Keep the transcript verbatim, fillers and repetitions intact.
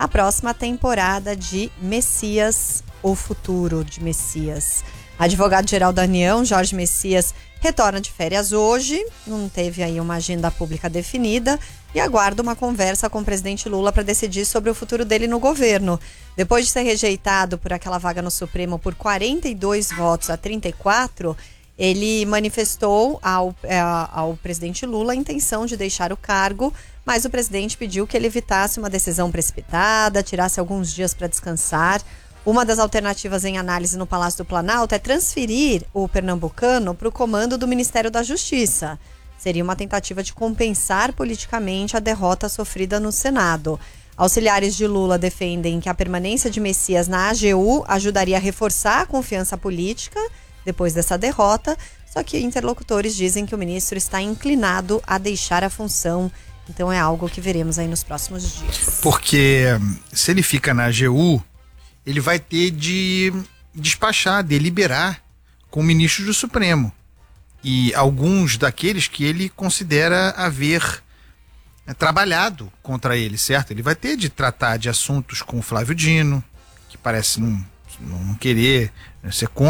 a próxima temporada de Messias, o futuro de Messias. Advogado-geral da União, Jorge Messias, retorna de férias hoje, não teve aí uma agenda pública definida e aguarda uma conversa com o presidente Lula para decidir sobre o futuro dele no governo. Depois de ser rejeitado por aquela vaga no Supremo por quarenta e dois votos a trinta e quatro, ele manifestou ao, ao presidente Lula a intenção de deixar o cargo, mas o presidente pediu que ele evitasse uma decisão precipitada, tirasse alguns dias para descansar. Uma das alternativas em análise no Palácio do Planalto é transferir o pernambucano para o comando do Ministério da Justiça. Seria uma tentativa de compensar politicamente a derrota sofrida no Senado. Auxiliares de Lula defendem que a permanência de Messias na A G U ajudaria a reforçar a confiança política depois dessa derrota, só que interlocutores dizem que o ministro está inclinado a deixar a função. Então é algo que veremos aí nos próximos dias. Porque se ele fica na A G U, ele vai ter de despachar, deliberar com ministros do Supremo. E alguns daqueles que ele considera haver é, trabalhado contra ele, certo? Ele vai ter de tratar de assuntos com o Flávio Dino, que parece não, não querer ser contra